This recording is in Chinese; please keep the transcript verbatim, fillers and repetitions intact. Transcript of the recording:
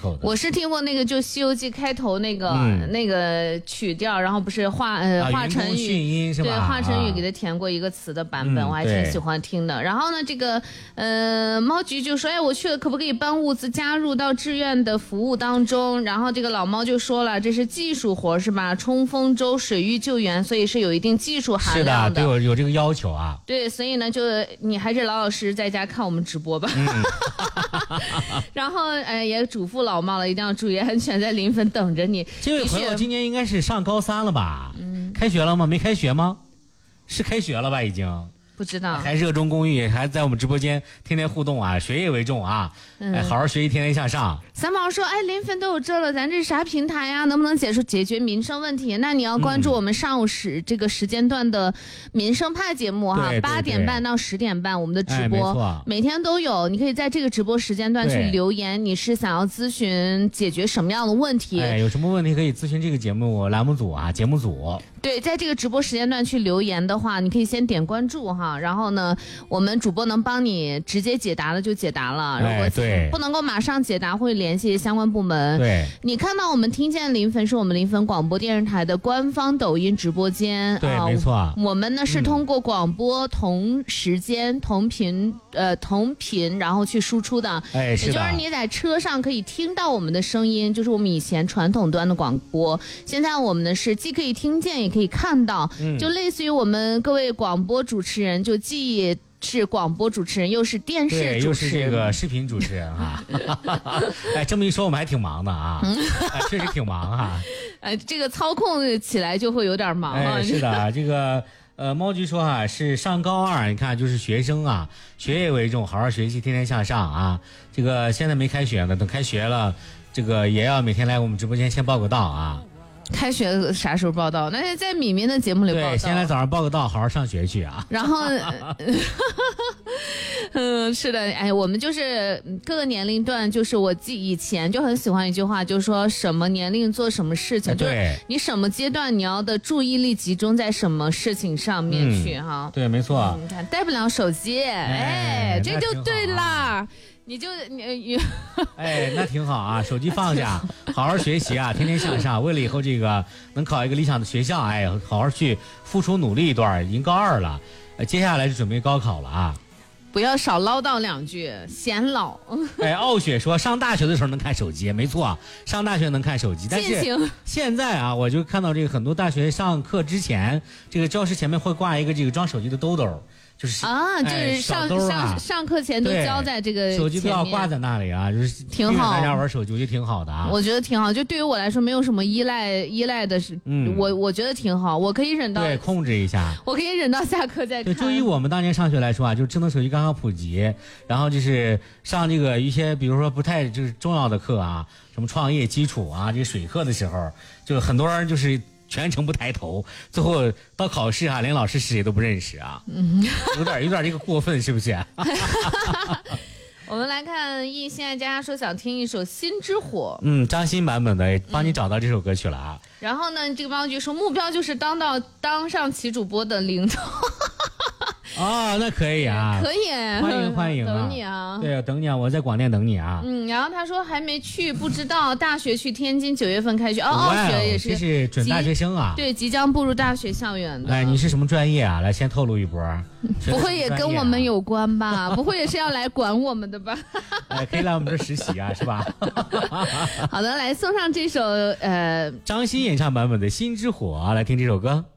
口的。 我是听过那个就《西游记》开头那个、嗯、那个曲调，然后不是华呃啊、 华晨宇、 音是吧？ 对，华晨宇给他填过一个词的版本，嗯、我还挺喜欢听的。然后呢，这个呃猫菊就说，哎，我去了，可不可以帮物资加入到志愿的服务当中？然后这个老猫就说了，这是技术活是吧？冲锋舟水域救援，所以是有一定技术含量的， 是的，对，有有这个要求啊。 对，所以呢，就你还是老老实实在家看我们直播吧。嗯、然后，哎，也嘱咐老猫了，一定要注意安全，在临汾等着你。 这位朋友今年应该是上高三了吧？嗯，开学了吗？没开学吗？是开学了吧？已经。 不知道， 还热衷公益，还在我们直播间天天互动啊，学业为重啊，嗯、哎，好好学习，天天向上。 三毛说，哎，临汾都有这了，咱这是啥平台呀？能不能解除解决民生问题？那你要关注我们上午时、嗯、这个时间段的民生派节目哈，八点半到十点半我们的直播、哎，每天都有，你可以在这个直播时间段去留言，你是想要咨询解决什么样的问题？ 哎，有什么问题可以咨询这个节目栏目组啊，节目组。 对，在这个直播时间段去留言的话，你可以先点关注哈，然后呢，我们主播能帮你直接解答的就解答了，如果不能够马上解答，会联系相关部门。 对， 你看到我们听见临汾是我们临汾广播电视台的官方抖音直播间， 对，啊、没错。 我们呢是通过广播同时间、嗯、同频呃同频，然后去输出的， 哎，是的。 也就是你在车上可以听到我们的声音，就是我们以前传统端的广播，现在我们呢是既可以听见也可以看到，嗯、就类似于我们各位广播主持人，就既是广播主持人，又是电视主持人， 又是这个视频主持人啊。哎，这么一说，我们还挺忙的啊，哎、确实挺忙啊。 哎，这个操控起来就会有点忙啊。 哎、是的，这个呃，猫菊说啊，是上高二，你看就是学生啊，学业为重，好好学习，天天向上啊。这个现在没开学呢，等开学了，这个也要每天来我们直播间先报个到啊。 开学啥时候报道？那就在敏敏的节目里报道。 对，先来早上报个到，好好上学去啊。 然后，嗯，是的，哎，我们就是各个年龄段，就是我记以前就很喜欢一句话，就是说什么年龄做什么事情， 哎、 就是你什么阶段你要的注意力集中在什么事情上面去、嗯、哈。 对，没错。 嗯、你看带不了手机，哎，哎这就对啦。你就你你， 哎，那挺好啊！手机放下，好好学习啊，天天向上，为了以后这个能考一个理想的学校，哎，好好去付出努力一段。已经高二了，呃，接下来就准备高考了啊！ 不要少唠叨两句，显老。 哎，傲雪说上大学的时候能看手机，没错，上大学能看手机，但是现在啊，我就看到这个很多大学上课之前，这个教室前面会挂一个这个装手机的兜兜。就是啊，就是上、哎啊、上上课前都交在这个手机都要挂在那里啊，就是挺好。 大家玩手机我觉得挺好的啊， 我觉得挺好。就对于我来说，没有什么依赖依赖的是，嗯，我我觉得挺好，我可以忍到对控制一下， 我可以忍到下课再看。 对，就以我们当年上学来说啊，就是智能手机刚刚普及，然后就是上这个一些比如说不太就是重要的课啊，什么创业基础啊这些水课的时候，就很多人就是全程不抬头，最后到考试啊，连老师是谁都不认识啊，嗯、有点有点这个过分，是不是？ 我们来看易现在佳佳说想听一首《心之火》， 嗯，张欣版本的，帮你找到这首歌曲了啊。 嗯、然后呢，这个猫菊说目标就是当到当上奇主播的领导。 哦，那可以啊， 可以， 欢迎欢迎、啊， 等你啊， 对，等你啊，我在广电等你啊。 嗯，然后他说还没去，不知道大学去天津九月份开学，哦，傲雪也是， 这是准大学生啊， 对，即将步入大学校园的。 哎，你是什么专业啊？来，先透露一波。 不会也跟我们有关吧？不会也是要来管我们的吧？ 哎，可以来我们这实习啊，是吧？ 好的，来送上这首呃张欣演唱版本的《心之火》，来听这首歌。